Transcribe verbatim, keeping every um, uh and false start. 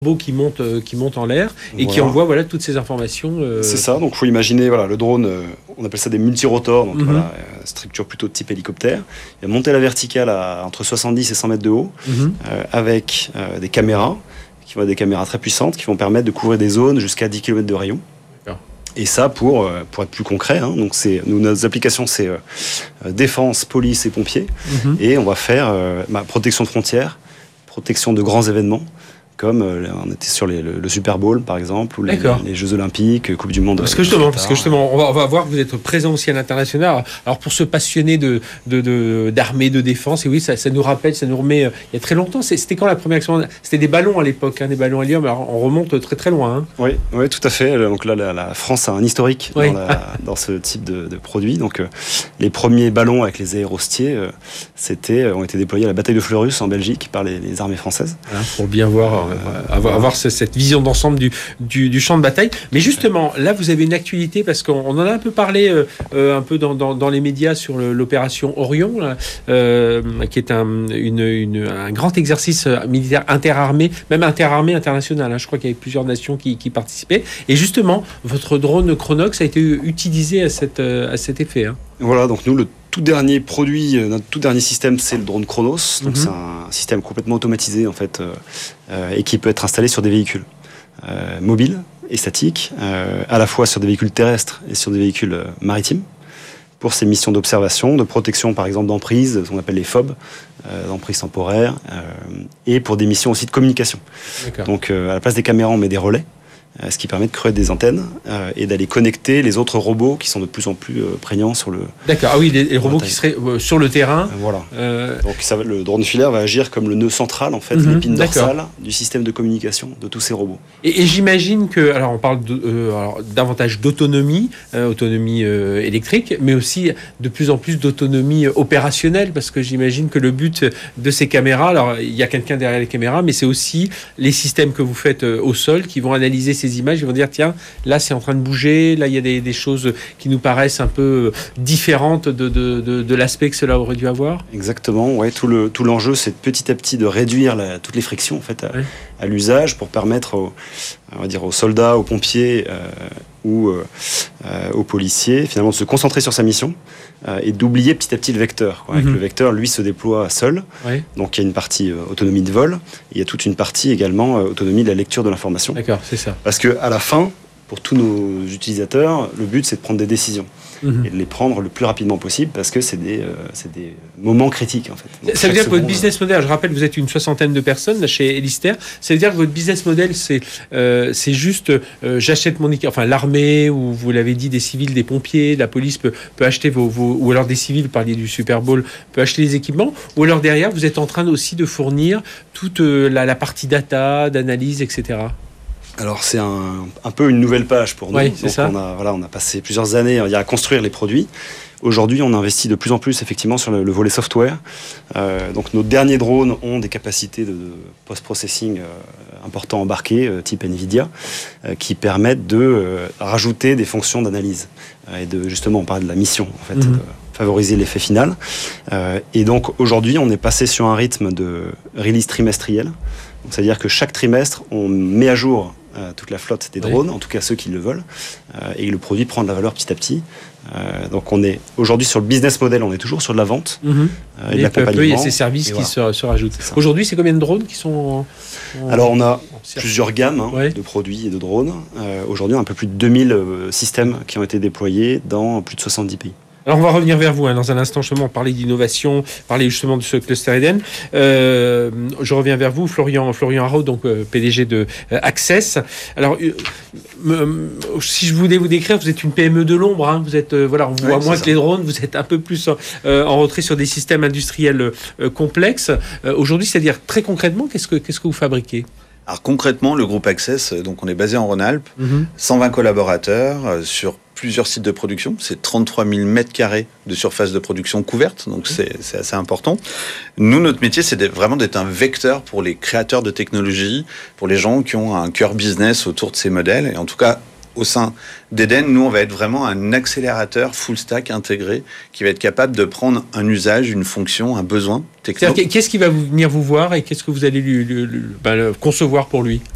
robot qui monte, euh, qui monte en l'air et voilà. qui envoie voilà, toutes ces informations. Euh... C'est ça, donc il faut imaginer voilà, le drone, euh, on appelle ça des multirotors, donc mm-hmm. voilà, euh, structure plutôt de type hélicoptère. Il va monter à la verticale à entre soixante-dix et cent mètres de haut, mm-hmm. euh, avec euh, des caméras, qui vont être des caméras très puissantes, qui vont permettre de couvrir des zones jusqu'à dix kilomètres de rayon. D'accord. Et ça, pour, euh, pour être plus concret, hein, donc c'est, nous, nos applications, c'est euh, défense, police et pompiers. Mm-hmm. Et on va faire euh, bah, protection de frontières, protection de grands événements, comme euh, on était sur les, le, le Super Bowl par exemple, ou les, les Jeux Olympiques, Coupe du Monde. Parce que justement, parce que justement on, va, on va voir que vous êtes présent aussi à l'international. Alors pour se passionner de, de, de, d'armée, de défense, et oui, ça, ça nous rappelle, ça nous remet, euh, il y a très longtemps, c'était quand la première action? C'était des ballons à l'époque, hein, des ballons hélium, alors on remonte très très loin. Hein. Oui, oui, tout à fait. Donc là, la, la France a un historique oui. dans, la, dans ce type de, de produit. Donc euh, les premiers ballons avec les aérostiers, euh, c'était, ont été déployés à la bataille de Fleurus en Belgique par les, les armées françaises. Voilà, pour bien voir... Euh, Avoir, avoir cette vision d'ensemble du, du, du champ de bataille. Mais justement, là, vous avez une actualité parce qu'on on en a un peu parlé euh, un peu dans, dans, dans les médias sur le, l'opération Orion, là, euh, qui est un, une, une, un grand exercice militaire interarmé, même interarmé international. Hein. Je crois qu'il y avait plusieurs nations qui, qui participaient. Et justement, votre drone Chronox a été utilisé à, cette, à cet effet. Hein. Voilà, donc nous, le tout dernier produit, notre tout dernier système, c'est le drone Chronos. Donc mm-hmm. c'est un système complètement automatisé en fait, euh, euh, et qui peut être installé sur des véhicules euh, mobiles et statiques, euh, à la fois sur des véhicules terrestres et sur des véhicules euh, maritimes, pour ces missions d'observation, de protection par exemple d'emprise, ce qu'on appelle les F O B, euh, d'emprise temporaire, euh, et pour des missions aussi de communication. D'accord. Donc euh, à la place des caméras, on met des relais. Ce qui permet de créer des antennes euh, et d'aller connecter les autres robots qui sont de plus en plus euh, prégnants sur le... D'accord, ah oui, les, les robots qui seraient euh, sur le terrain. Euh, voilà. Euh... Donc ça, le drone filaire va agir comme le nœud central, en fait, mm-hmm, l'épine dorsale du système de communication de tous ces robots. Et, et j'imagine que, alors on parle de, euh, alors, davantage d'autonomie, euh, autonomie euh, électrique, mais aussi de plus en plus d'autonomie opérationnelle, parce que j'imagine que le but de ces caméras, alors il y a quelqu'un derrière les caméras, mais c'est aussi les systèmes que vous faites euh, au sol qui vont analyser ces images, ils vont dire tiens, là c'est en train de bouger, là il y a des, des choses qui nous paraissent un peu différentes de, de, de, de l'aspect que cela aurait dû avoir. Exactement, ouais, tout, le, tout l'enjeu c'est petit à petit de réduire la, toutes les frictions en fait, à, ouais. à l'usage pour permettre aux, on va dire, aux soldats, aux pompiers euh, ou euh, aux policiers finalement de se concentrer sur sa mission euh, et d'oublier petit à petit le vecteur. Quoi. Mm-hmm. Le vecteur, lui, se déploie seul. Ouais. Donc il y a une partie euh, autonomie de vol, et il y a toute une partie également euh, autonomie de la lecture de l'information. D'accord, c'est ça. Parce qu'à la fin, pour tous nos utilisateurs, le but c'est de prendre des décisions. Mmh. Et de les prendre le plus rapidement possible parce que c'est des, euh, c'est des moments critiques en fait. Donc, ça veut dire que votre business model, je rappelle, vous êtes une soixantaine de personnes là, chez Elister, ça veut dire que votre business model c'est, euh, c'est juste euh, j'achète mon équipement, enfin l'armée ou vous l'avez dit des civils, des pompiers, la police peut, peut acheter vos, vos, ou alors des civils, vous parliez du Super Bowl, peut acheter les équipements, ou alors derrière vous êtes en train aussi de fournir toute euh, la, la partie data, d'analyse, et cetera. Alors c'est un, un peu une nouvelle page pour nous. Oui, c'est Donc ça. On a, voilà, on a passé plusieurs années à construire les produits. Aujourd'hui, on investit de plus en plus effectivement sur le, le volet software. Euh, donc nos derniers drones ont des capacités de, de post-processing euh, importants embarquées, euh, type NVIDIA, euh, qui permettent de euh, rajouter des fonctions d'analyse euh, et de justement, on parle de la mission en fait, mm-hmm. de favoriser l'effet final. Euh, et donc aujourd'hui, on est passé sur un rythme de release trimestriel. Donc, c'est-à-dire que chaque trimestre, on met à jour euh, toute la flotte des drones, oui. en tout cas ceux qui le veulent, euh, et le produit prend de la valeur petit à petit. Euh, donc on est aujourd'hui sur le business model, on est toujours sur de la vente mmh. euh, et, et de l'accompagnement. Peu, il y a ces services et qui voilà. se, se rajoutent. C'est aujourd'hui, c'est combien de drones qui sont en, en... Alors on a plusieurs gammes hein, ouais. de produits et de drones. Euh, aujourd'hui, on a un peu plus de deux mille euh, systèmes qui ont été déployés dans plus de soixante-dix pays. Alors on va revenir vers vous hein, dans un instant, justement, parler d'innovation, parler justement de ce cluster Eden. Euh, je reviens vers vous, Florian, Florian Haraud, donc euh, P D G de euh, Access. Alors, euh, euh, si je voulais vous décrire, vous êtes une P M E de l'ombre. Hein, vous êtes, euh, voilà, on vous voit ouais, moins que les drones. Vous êtes un peu plus euh, en retrait sur des systèmes industriels euh, complexes. Euh, aujourd'hui, c'est-à-dire très concrètement, qu'est-ce que qu'est-ce que vous fabriquez ? Alors concrètement, le groupe Access, donc on est basé en Rhône-Alpes, mmh. cent vingt collaborateurs euh, sur plusieurs sites de production. C'est trente-trois mille mètres carrés de surface de production couverte, donc mmh. c'est, c'est assez important. Nous, notre métier, c'est d'être, vraiment d'être un vecteur pour les créateurs de technologies, pour les gens qui ont un cœur business autour de ces modèles. Et en tout cas, au sein d'Eden, nous, on va être vraiment un accélérateur full stack intégré qui va être capable de prendre un usage, une fonction, un besoin technique. Qu'est-ce qui va venir vous voir et qu'est-ce que vous allez lui, lui, lui, ben, le concevoir pour lui ?